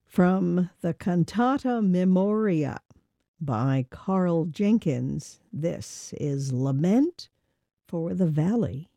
From the cantata Memoria by Carl Jenkins, this is Lament for the Valley.